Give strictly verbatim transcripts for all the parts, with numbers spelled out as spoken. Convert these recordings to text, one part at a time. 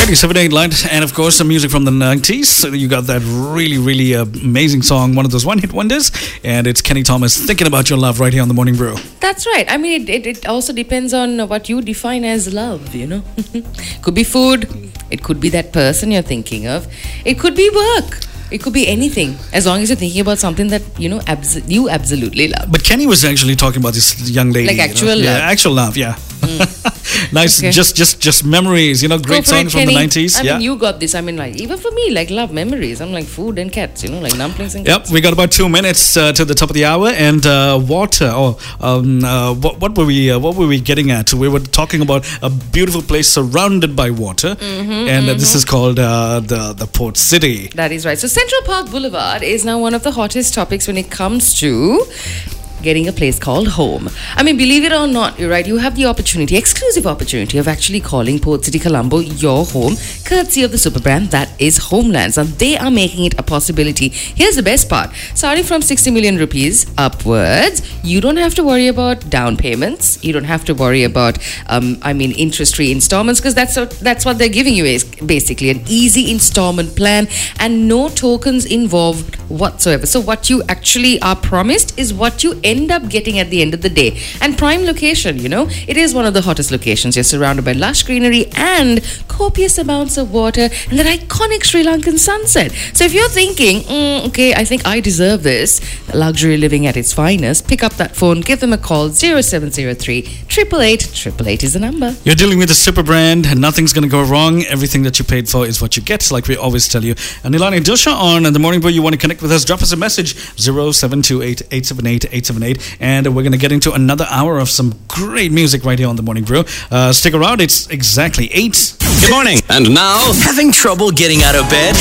ninety-seven point eight Light, and of course, some music from the nineties. So you got that really, really uh, amazing song, one of those one-hit wonders, and it's Kenny Thomas, Thinking About Your Love, right here on The Morning Brew. That's right. I mean, it, it, it also depends on what you define as love, you know. Could be food. It could be that person you're thinking of. It could be work. It could be anything, as long as you're thinking about something that, you know, abs- you absolutely love. But Kenny was actually talking about this young lady. Like actual you know? love. Yeah, actual love, yeah. Mm. Nice, Okay. just just just memories, you know, great Go for it, songs from the Kenny. nineties. I yeah. mean, you got this. I mean, like, even for me, like, love memories. I'm like food and cats, you know, like dumplings and Yep, cats. we got about two minutes uh, to the top of the hour, and uh, water. Oh, um, uh, what, what were we? Uh, what were we getting at? We were talking about a beautiful place surrounded by water, Mm-hmm, and uh, this is called uh, the the Port City. That is right. So Central Park Boulevard is now one of the hottest topics when it comes to getting a place called home. I mean, believe it or not, you're right, you have the opportunity, exclusive opportunity of actually calling Port City Colombo your home, courtesy of the super brand that is Homelands, and they are making it a possibility. Here's the best part. Starting from sixty million rupees upwards, you don't have to worry about down payments. You don't have to worry about, um, I mean, interest-free installments, because that's what, that's what they're giving you, is basically an easy installment plan and no tokens involved whatsoever. So what you actually are promised is what you end up getting at the end of the day. And prime location, you know, it is one of the hottest locations. You're surrounded by lush greenery and copious amounts of water and that iconic Sri Lankan sunset. So if you're thinking, mm, okay, I think I deserve this, luxury living at its finest, pick up that phone, give them a call, zero seven zero three, eight eight eight, eight eight eight is the number. You're dealing with a super brand, and nothing's going to go wrong. Everything that you paid for is what you get, like we always tell you. And Nilani Dilsha on The Morning Brew, you want to connect with us, drop us a message, zero seven two eight, eight seven eight, eight seven eight, and we're going to get into another hour of some great music right here on The Morning Brew. Uh, stick around, it's exactly eight. Good morning. And now, having trouble getting out of bed?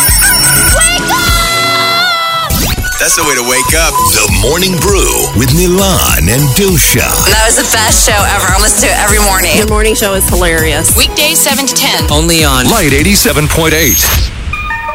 That's the way to wake up. The Morning Brew with Milan and Dilsha. That was the best show ever. I listen to it every morning. The morning show is hilarious. Weekdays seven to ten. Only on Light eighty-seven point eight.